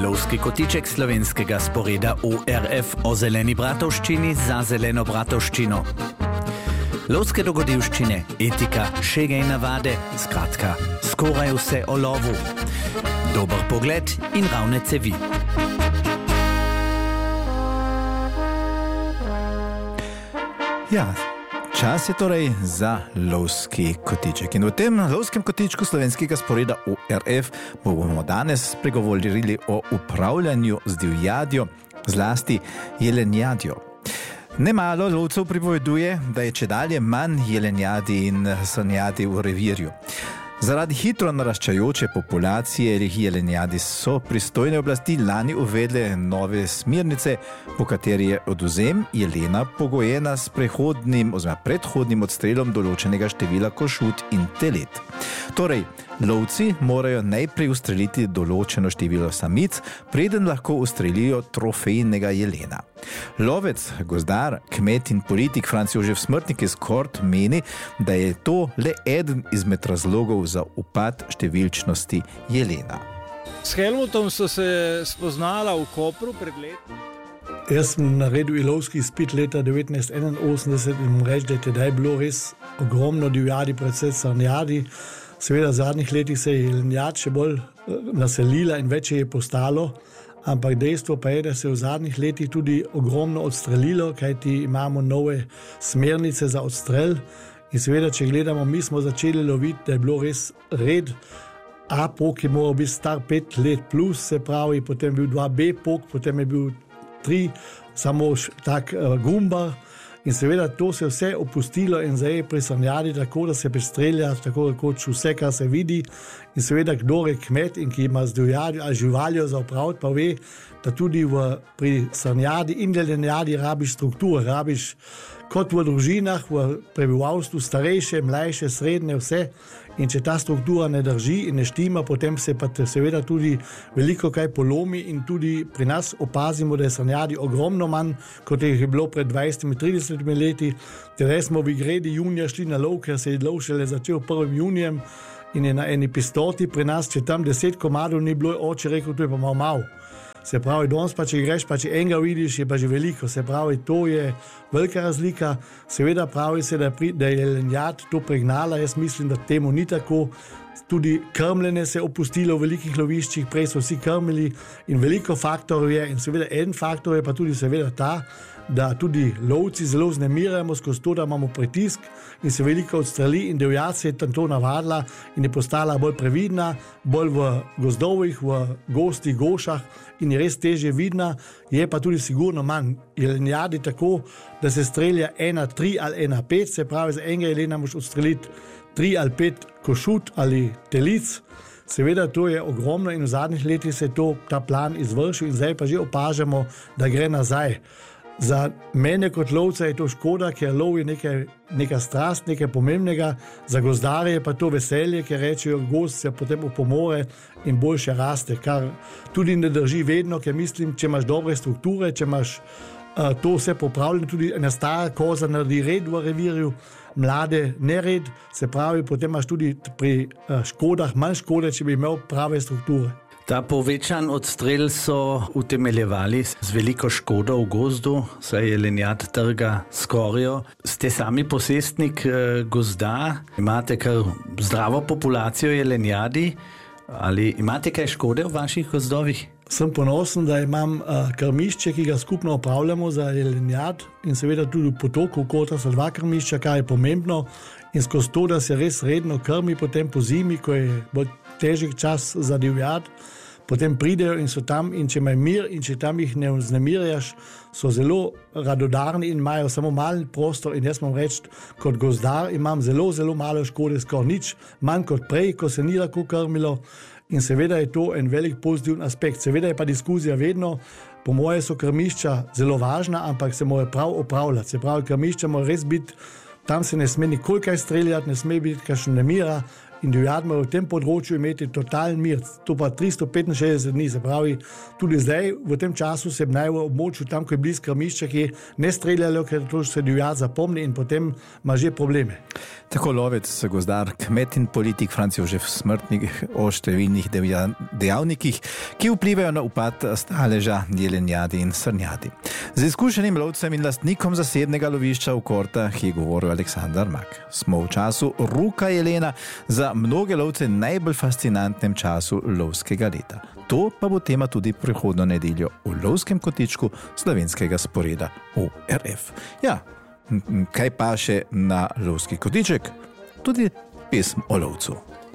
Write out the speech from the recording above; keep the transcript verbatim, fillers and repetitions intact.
Lovski kotiček slovenskega sporeda O R F o zeleni bratovščini za zeleno bratovščino. Lovske dogodivščine, etika, šege in navade, skratka, skoraj vse o lovu. Dober pogled in ravne cevi. Ja, čas je torej za lovski kotiček. In v tem lovskem kotičku slovenskega sporeda O R F bomo danes pregovorili o upravljanju z divjadjo, zlasti jelenjadjo. Nemalo lovcev pripoveduje, da je čedalje manj jelenjadi in srnjadi v revirju. Zaradi hitro naraščajoče populacije jelenjadi so pristojne oblasti lani uvedle nove smernice, po kateri je odvzem jelena pogojena s prehodnim oziroma predhodnim odstrelom določenega števila košut in telet. Torej, lovci morajo najprej ustreliti določeno število samic, preden lahko ustrelijo trofejnega jelena. Lovec, gozdar, kmet in politik Franc Jožef Smrtnik iz Kort meni, da je to le eden izmed razlogov za upad številčnosti jelena. S Helmutom so se spoznala v Kopru pred leti. Jaz sem naredil lovski izpit leta devetnajststo enainosemdeset in moram reči, da je tedaj bilo res ogromno divjadi, predvsem srnjadi. Seveda v zadnjih letih se je jelenjad še bolj naselila in več je postalo, ampak dejstvo pa je, da se je v zadnjih letih tudi ogromno odstrelilo, kajti imamo nove smernice za odstrel. In seveda, če gledamo, mi smo začeli loviti, da je bilo res red. A pok je moral biti star pet let plus, se pravi, potem je bil dva B pok, potem je bil tri, samo tak uh, gumbar. In seveda to se vse opustilo in zdaj je pri srnjadi tako, da se prestrelja tako rekoč vse, kar se vidi. In seveda, kdo je kmet in ki ima z divjadjo ali živaljo za opraviti, pa ve, da tudi v, pri srnjadi in jelenjadi rabiš strukture, rabiš kot v družinah, v prebivalstvu starejše, mlajše, srednje, vse. In če ta struktura ne drži in ne štima, potem se pa seveda tudi veliko kaj polomi in tudi pri nas opazimo, da je srnjadi ogromno manj, kot je bilo pred dvajsetimi, tridesetimi leti. Tedaj smo v Gredi junija šli na lov, ker se je lov šele začel prvim junijem in je na eni pistoti pri nas, če tam deset komadov ni bilo, oče rekel, to je pa malo malo. Se pravi, danes pa, če greš, pa če enega vidiš, je pa že veliko. Se pravi, to je velika razlika. Seveda pravi se, da, pri, da je jelenjad to pregnala. Jaz mislim, da temu ni tako. Tudi krmljenje se je opustilo v velikih loviščih, prej so vsi krmili in veliko faktorov je. In seveda en faktor je pa tudi seveda ta, da tudi lovci zelo znemirjamo skozi to, da imamo pritisk in se veliko odstreli in divjad se je tam to navadila in je postala bolj previdna, bolj v gozdovih, v gostih gošah in je res težje vidna, je pa tudi sigurno manj. Jelenjadi tako, da se strelja ena tri ali ena pet, se pravi, za enega jelena moš odstreliti tri ali pet košut ali telic. Seveda to je ogromno in v zadnjih letih se je to, ta plan izvršil in zdaj pa že opažamo, da gre nazaj. Za mene kot lovca je to škoda, ker lov je nekaj, neka strast, nekaj pomembnega, za gozdarje je pa to veselje, ker rečejo, gozd se potem upomore in boljše raste, kar tudi ne drži vedno, ker mislim, če imaš dobre strukture, če imaš uh, to vse popravljeno, tudi ena stara koza naredi red v revirju, mlade nered, se pravi, potem imaš tudi pri uh, škodah manj škode, če bi imel prave strukture. Ta povečan odstrel so utemeljevali z veliko škodo v gozdu, saj jelenjad trga skorjo. Ste sami posestnik eh, gozda, imate kar zdravo populacijo jelenjadi, ali imate kaj škode v vaših gozdovih? Sem ponosen, da imam uh, krmišče, ki ga skupno upravljamo za jelenjad in seveda tudi v potoku Kota so dva krmišča, kar je pomembno in skozi to, da se res redno krmi potem po zimi, ko je bolj težek čas za divjad, potem pridejo in so tam in če imajo mir in če tam jih ne vznemirjaš, so zelo radodarni in imajo samo malen prostor in jaz moram reči, kot gozdar imam zelo, zelo malo škode, skoraj nič, manj kot prej, ko se ni lahko krmilo in seveda je to en velik pozitiven aspekt. Seveda je pa diskusija vedno, po moje so krmišča zelo važna, ampak se morajo prav opravljati. Se pravi, krmišča mora res biti, tam se ne sme nikoli kaj streljati, ne sme biti kakšno nemira in divjad mora v tem področju imeti totalen mir, to pa tristo petinšestdeset dni, se pravi, tudi zdaj v tem času se naj v območju tam, ko je blizu krmišča, ki ne streljajo, ker to se divjad zapomni in potem ima že probleme. Tako lovec, gozdar, kmet in politik Franc Jožef Smrtnik o številnih dejavnikih, ki vplivajo na upad staleža jelenjadi in srnjadi. Z izkušenim lovcem in lastnikom zasebnega lovišča v Kortah je govoril Aleksandar Mak. Smo v času ruka jelena, za mnoge lovce najbolj fascinantnem času lovskega leta. To pa bo tema tudi prihodno nedeljo v lovskem kotičku slovenskega sporeda O R F. Ja, kaj pa še na lovski kotiček? Tudi pesem o lovcu.